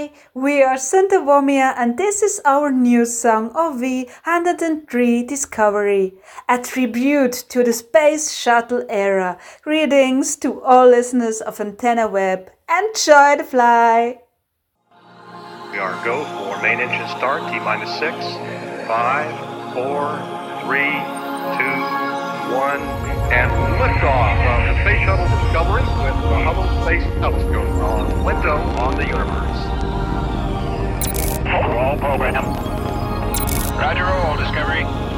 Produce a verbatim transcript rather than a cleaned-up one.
Hi, we are Santa Bomia and this is our new song of V one hundred three Discovery, a tribute to the space shuttle era. Greetings to all listeners of Antenna Web. Enjoy the fly! We are go for main engine start, T minus six, five, four, three, two, one, and liftoff of the Space Shuttle Discovery with the Hubble Space Telescope on Window on the Universe. Roll program. Roger, roll, Discovery.